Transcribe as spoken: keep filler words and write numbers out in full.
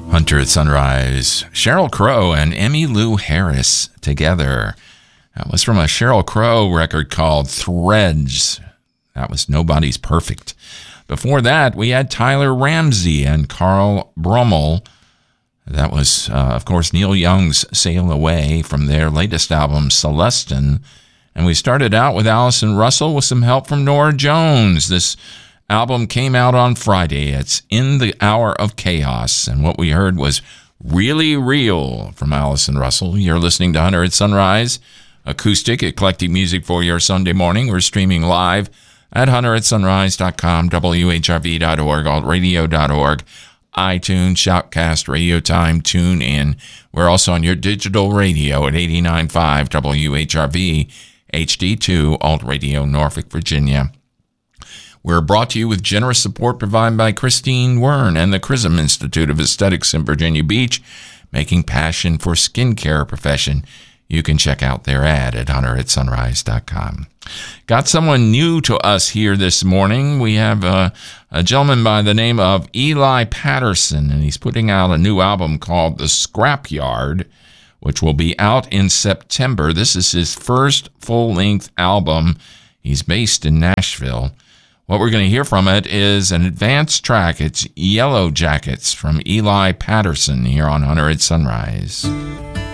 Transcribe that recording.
Hunter at Sunrise, Sheryl Crow and Emmylou Harris together. That was from a Sheryl Crow record called Threads. That was Nobody's Perfect. Before that, we had Tyler Ramsey and Carl Brummel. That was, uh, of course, Neil Young's Sail Away from their latest album, Celestin. And we started out with Allison Russell with some help from Norah Jones. This album came out on Friday. It's In the Hour of Chaos. And what we heard was Really Real from Allison Russell. You're listening to Hunter at Sunrise, acoustic, eclectic music for your Sunday morning. We're streaming live at hunter at sunrise dot com, W H R V dot org, alt radio dot org, iTunes, Shoutcast, Radio Time, TuneIn. We're also on your digital radio at eighty-nine point five W H R V, H D two, Alt Radio, Norfolk, Virginia. We're brought to you with generous support provided by Christine Wern and the Chrism Institute of Aesthetics in Virginia Beach, making passion for skincare a profession. You can check out their ad at hunter at sunrise dot com. Got someone new to us here this morning. We have a, a gentleman by the name of Eli Patterson, and he's putting out a new album called The Scrapyard, which will be out in September. This is his first full-length album. He's based in Nashville. What we're going to hear from it is an advanced track. It's Yellow Jackets from Eli Patterson here on Hunter at Sunrise.